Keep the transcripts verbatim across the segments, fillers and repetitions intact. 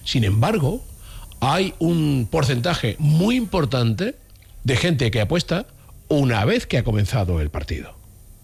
Sin embargo, hay un porcentaje muy importante de gente que apuesta una vez que ha comenzado el partido.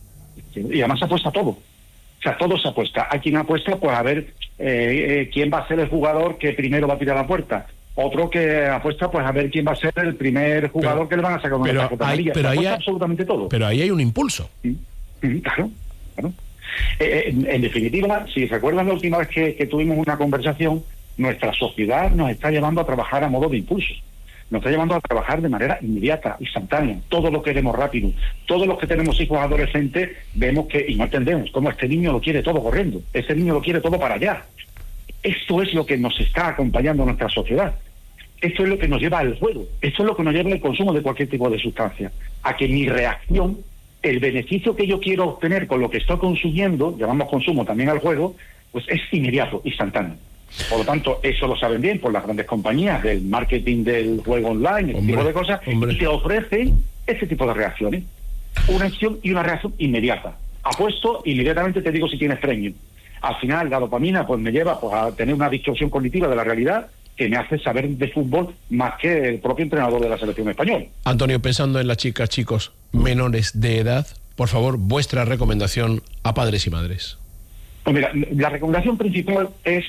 Y además apuesta todo. O sea, todo se apuesta. Hay quien apuesta, pues a ver eh, eh, quién va a ser el jugador que primero va a tirar la puerta. Otro que apuesta, pues a ver quién va a ser el primer jugador pero, que le van a sacar una tarjeta amarilla. Pero ahí hay, absolutamente todo. Pero ahí hay un impulso. Sí, sí, claro, claro. Eh, en, en definitiva, si recuerdan la última vez que, que tuvimos una conversación, nuestra sociedad nos está llevando a trabajar a modo de impulso. Nos está llevando a trabajar de manera inmediata, instantánea. Todo lo queremos rápido. Todos los que tenemos hijos adolescentes vemos que, y no entendemos, cómo este niño lo quiere todo corriendo. Este niño lo quiere todo para allá. Esto es lo que nos está acompañando en nuestra sociedad. Esto es lo que nos lleva al juego. Esto es lo que nos lleva al consumo de cualquier tipo de sustancia. A que mi reacción, el beneficio que yo quiero obtener con lo que estoy consumiendo, llamamos consumo también al juego, pues es inmediato, instantáneo. Por lo tanto, eso lo saben bien por las grandes compañías del marketing del juego online, ese tipo de cosas, hombre. Y te ofrecen ese tipo de reacciones. Una acción y una reacción inmediata. Apuesto, inmediatamente te digo si tienes premio. Al final, la dopamina pues me lleva pues, a tener una distorsión cognitiva de la realidad que me hace saber de fútbol más que el propio entrenador de la selección española. Antonio, pensando en las chicas, chicos menores de edad, por favor, vuestra recomendación a padres y madres. Pues mira, la recomendación principal es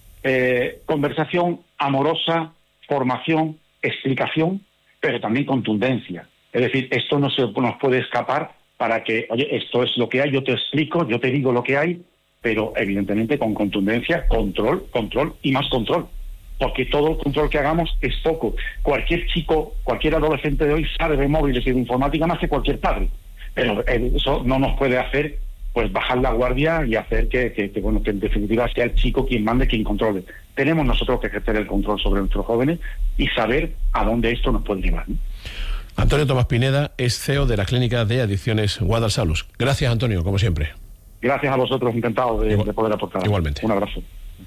Eh, conversación amorosa, formación, explicación, pero también contundencia. Es decir, esto no se nos puede escapar para que, oye, esto es lo que hay, yo te explico, yo te digo lo que hay, pero evidentemente con contundencia, control, control y más control. Porque todo el control que hagamos es poco. Cualquier chico, cualquier adolescente de hoy sabe de móviles y de informática más que cualquier padre. Pero eso no nos puede hacer pues bajar la guardia y hacer que, que, que, bueno, que en definitiva sea el chico quien mande, quien controle. Tenemos nosotros que ejercer el control sobre nuestros jóvenes y saber a dónde esto nos puede llevar, ¿no? Antonio Tomás Pineda es C E O de la Clínica de Adicciones Guadalsalus. Gracias, Antonio, como siempre. Gracias a vosotros, encantado de, Igual, de poder aportar. Igualmente. Un abrazo.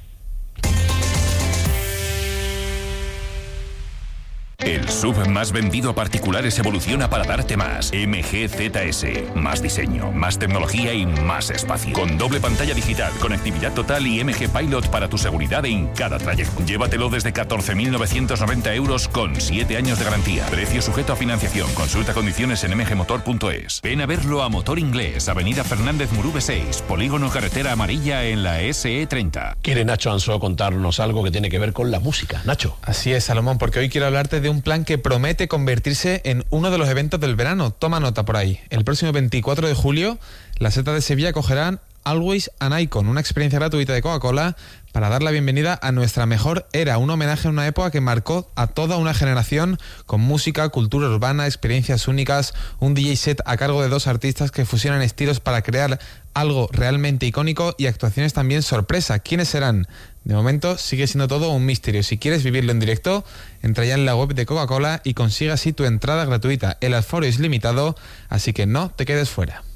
El S U V más vendido a particulares evoluciona para darte más. M G Z S. Más diseño, más tecnología y más espacio. Con doble pantalla digital, conectividad total y M G Pilot para tu seguridad en cada trayecto. Llévatelo desde catorce mil novecientos noventa euros con siete años de garantía. Precio sujeto a financiación. Consulta condiciones en m g motor punto es. Ven a verlo a Motor Inglés, Avenida Fernández Murube seis, Polígono Carretera Amarilla en la S E treinta. Quiere Nacho Ansó contarnos algo que tiene que ver con la música. Nacho. Así es, Salomón, porque hoy quiero hablarte de un plan que promete convertirse en uno de los eventos del verano. Toma nota por ahí. El próximo veinticuatro de julio, la Seta de Sevilla acogerán Always an Icon, una experiencia gratuita de Coca-Cola para dar la bienvenida a nuestra mejor era, un homenaje a una época que marcó a toda una generación con música, cultura urbana, experiencias únicas, un D J set a cargo de dos artistas que fusionan estilos para crear algo realmente icónico y actuaciones también sorpresa. ¿Quiénes serán? De momento sigue siendo todo un misterio. Si quieres vivirlo en directo, entra ya en la web de Coca-Cola y consigue así tu entrada gratuita. El aforo es limitado, así que no te quedes fuera.